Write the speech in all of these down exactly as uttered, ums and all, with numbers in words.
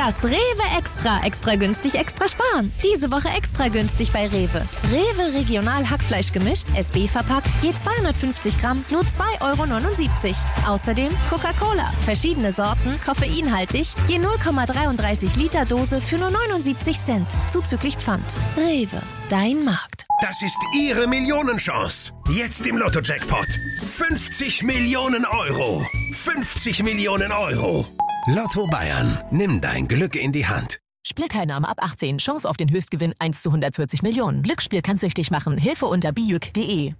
Das Rewe Extra. Extra günstig, extra sparen. Diese Woche extra günstig bei Rewe. Rewe Regional Hackfleisch gemischt, S B verpackt, je zweihundertfünfzig Gramm, nur zwei Euro neunundsiebzig. Außerdem Coca-Cola. Verschiedene Sorten, koffeinhaltig, je null Komma dreiunddreißig Liter Dose für nur neunundsiebzig Cent. Zuzüglich Pfand. Rewe, dein Markt. Das ist Ihre Millionenchance. Jetzt im Lotto-Jackpot. fünfzig Millionen Euro. fünfzig Millionen Euro. Lotto Bayern. Nimm dein Glück in die Hand. Spielteilnahme ab achtzehn. Chance auf den Höchstgewinn eins zu hundertvierzig Millionen. Glücksspiel kann süchtig machen. Hilfe unter bijuk punkt de.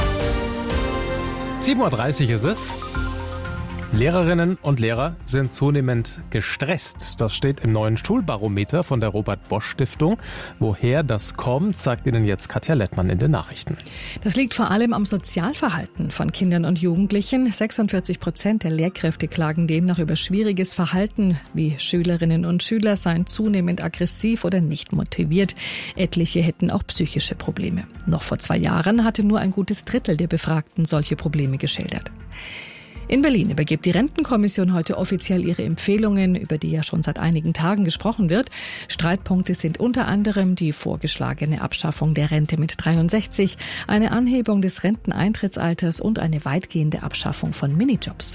sieben Uhr dreißig ist es. Lehrerinnen und Lehrer sind zunehmend gestresst. Das steht im neuen Schulbarometer von der Robert-Bosch-Stiftung. Woher das kommt, sagt Ihnen jetzt Katja Lettmann in den Nachrichten. Das liegt vor allem am Sozialverhalten von Kindern und Jugendlichen. sechsundvierzig Prozent der Lehrkräfte klagen demnach über schwieriges Verhalten, wie Schülerinnen und Schüler seien zunehmend aggressiv oder nicht motiviert. Etliche hätten auch psychische Probleme. Noch vor zwei Jahren hatte nur ein gutes Drittel der Befragten solche Probleme geschildert. In Berlin übergibt die Rentenkommission heute offiziell ihre Empfehlungen, über die ja schon seit einigen Tagen gesprochen wird. Streitpunkte sind unter anderem die vorgeschlagene Abschaffung der Rente mit dreiundsechzig, eine Anhebung des Renteneintrittsalters und eine weitgehende Abschaffung von Minijobs.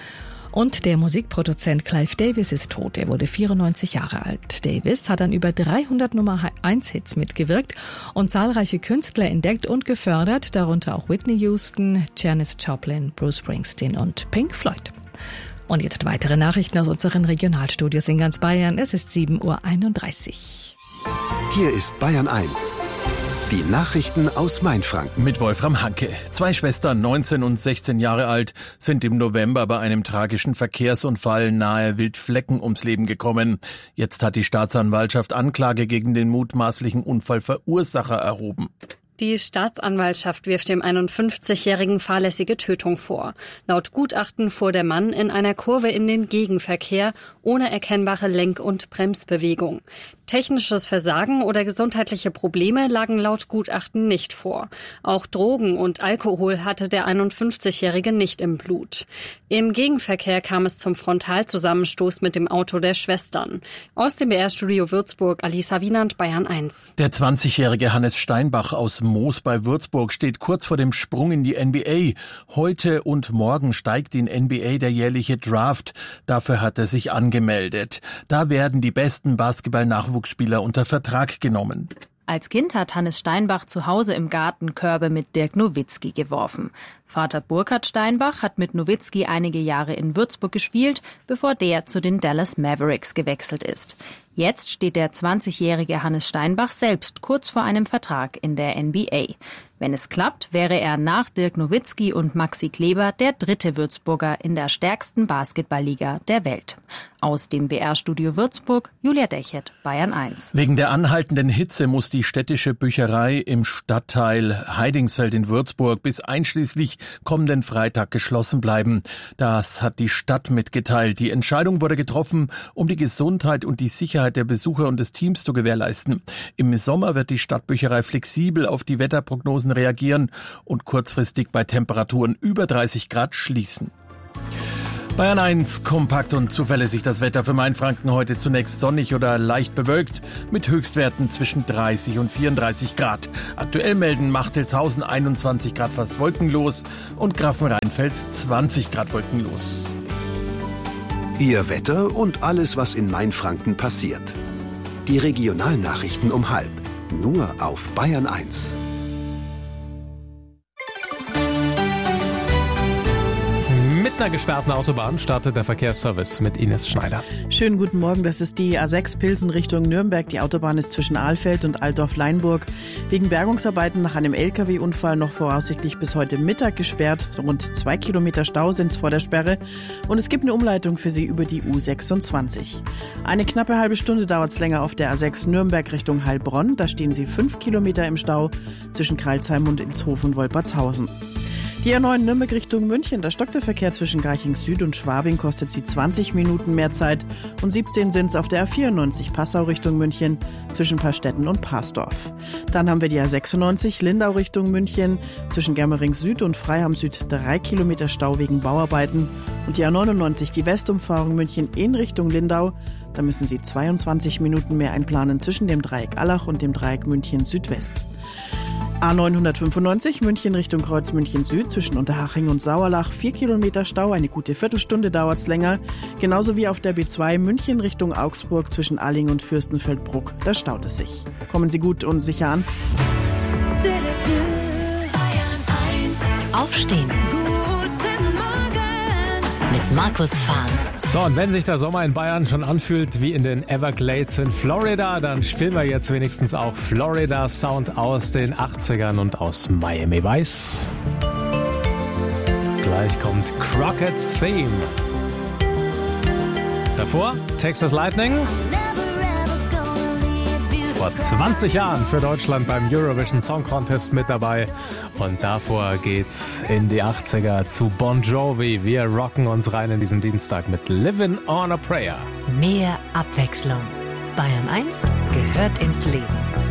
Und der Musikproduzent Clive Davis ist tot. Er wurde vierundneunzig Jahre alt. Davis hat an über dreihundert Nummer eins Hits mitgewirkt und zahlreiche Künstler entdeckt und gefördert, darunter auch Whitney Houston, Janis Joplin, Bruce Springsteen und Pink Floyd. Und jetzt weitere Nachrichten aus unseren Regionalstudios in ganz Bayern. Es ist sieben Uhr einunddreißig. Hier ist Bayern eins. Die Nachrichten aus Mainfranken. Mit Wolfram Hanke. Zwei Schwestern, neunzehn und sechzehn Jahre alt, sind im November bei einem tragischen Verkehrsunfall nahe Wildflecken ums Leben gekommen. Jetzt hat die Staatsanwaltschaft Anklage gegen den mutmaßlichen Unfallverursacher erhoben. Die Staatsanwaltschaft wirft dem einundfünfzigjährigen fahrlässige Tötung vor. Laut Gutachten fuhr der Mann in einer Kurve in den Gegenverkehr ohne erkennbare Lenk- und Bremsbewegung. Technisches Versagen oder gesundheitliche Probleme lagen laut Gutachten nicht vor. Auch Drogen und Alkohol hatte der einundfünfzigjährige nicht im Blut. Im Gegenverkehr kam es zum Frontalzusammenstoß mit dem Auto der Schwestern. Aus dem B R-Studio Würzburg, Alisa Wienand, Bayern eins. Der zwanzigjährige Hannes Steinbach aus Moos bei Würzburg steht kurz vor dem Sprung in die N B A. Heute und morgen steigt in N B A der jährliche Draft. Dafür hat er sich angemeldet. Da werden die besten Basketball-Nachwuchsspieler unter Vertrag genommen. Als Kind hat Hannes Steinbach zu Hause im Garten Körbe mit Dirk Nowitzki geworfen. Vater Burkhard Steinbach hat mit Nowitzki einige Jahre in Würzburg gespielt, bevor der zu den Dallas Mavericks gewechselt ist. Jetzt steht der zwanzigjährige Hannes Steinbach selbst kurz vor einem Vertrag in der N B A. Wenn es klappt, wäre er nach Dirk Nowitzki und Maxi Kleber der dritte Würzburger in der stärksten Basketballliga der Welt. Aus dem B R-Studio Würzburg, Julia Dechert, Bayern eins. Wegen der anhaltenden Hitze muss die städtische Bücherei im Stadtteil Heidingsfeld in Würzburg bis einschließlich kommenden Freitag geschlossen bleiben. Das hat die Stadt mitgeteilt. Die Entscheidung wurde getroffen, um die Gesundheit und die Sicherheit der Besucher und des Teams zu gewährleisten. Im Sommer wird die Stadtbücherei flexibel auf die Wetterprognosen reagieren und kurzfristig bei Temperaturen über dreißig Grad schließen. Bayern eins, kompakt und zuverlässig das Wetter für Mainfranken. Heute zunächst sonnig oder leicht bewölkt mit Höchstwerten zwischen dreißig und vierunddreißig Grad. Aktuell melden Machtelshausen einundzwanzig Grad fast wolkenlos und Grafenrheinfeld zwanzig Grad wolkenlos. Ihr Wetter und alles, was in Mainfranken passiert. Die Regionalnachrichten um halb. Nur auf Bayern eins. Mit einer gesperrten Autobahn startet der Verkehrsservice mit Ines Schneider. Schönen guten Morgen, das ist die A sechs Pilsen Richtung Nürnberg. Die Autobahn ist zwischen Ahlfeld und Altdorf-Leinburg wegen Bergungsarbeiten nach einem L K W-Unfall noch voraussichtlich bis heute Mittag gesperrt. Rund zwei Kilometer Stau sind es vor der Sperre und es gibt eine Umleitung für Sie über die U sechsundzwanzig. Eine knappe halbe Stunde dauert es länger auf der A sechs Nürnberg Richtung Heilbronn. Da stehen Sie fünf Kilometer im Stau zwischen Kralsheim und Inshofen und Wolpertshausen. Die A neun Nürnberg Richtung München, da stockt der Verkehr zwischen Garching Süd und Schwabing, kostet sie zwanzig Minuten mehr Zeit und siebzehn sind es auf der A vierundneunzig Passau Richtung München zwischen Paarstetten und Parsdorf. Dann haben wir die A sechsundneunzig Lindau Richtung München zwischen Germering Süd und Freiham Süd drei Kilometer Stau wegen Bauarbeiten und die A neunundneunzig die Westumfahrung München in Richtung Lindau. Da müssen Sie zweiundzwanzig Minuten mehr einplanen zwischen dem Dreieck Allach und dem Dreieck München Südwest. A neunhundertfünfundneunzig München Richtung Kreuz München Süd zwischen Unterhaching und Sauerlach. Vier Kilometer Stau, eine gute Viertelstunde dauert's länger. Genauso wie auf der B zwei München Richtung Augsburg zwischen Alling und Fürstenfeldbruck. Da staut es sich. Kommen Sie gut und sicher an. Aufstehen. Guten Morgen. Mit Markus Fahn. So, und wenn sich der Sommer in Bayern schon anfühlt wie in den Everglades in Florida, dann spielen wir jetzt wenigstens auch Florida Sound aus den achtzigern und aus Miami Vice. Gleich kommt Crockett's Theme. Davor Texas Lightning. Vor zwanzig Jahren für Deutschland beim Eurovision Song Contest mit dabei. Und davor geht's in die achtziger zu Bon Jovi. Wir rocken uns rein in diesen Dienstag mit Livin' on a Prayer. Mehr Abwechslung. Bayern eins gehört ins Leben.